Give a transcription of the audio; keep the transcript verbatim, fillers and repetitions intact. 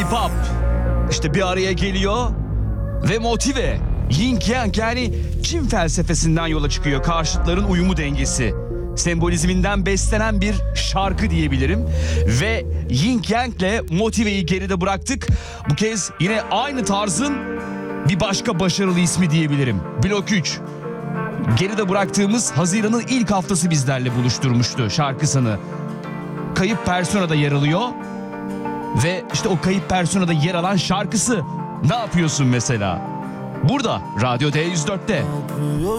Hip-hop işte bir araya geliyor ve motive. Yin Yang yani Çin felsefesinden yola çıkıyor karşıtların uyumu dengesi. Sembolizminden beslenen bir şarkı diyebilirim. Ve Yin Yang'le motiveyi geride bıraktık. Bu kez yine aynı tarzın bir başka başarılı ismi diyebilirim. Blok üç. Geride bıraktığımız Haziran'ın ilk haftası bizlerle buluşturmuştu şarkısını. Kayıp Persona'da yer alıyor. Ve işte o Kayıp Persona'da yer alan şarkısı Ne Yapıyorsun mesela? Burada Radyo D yüz dört'te.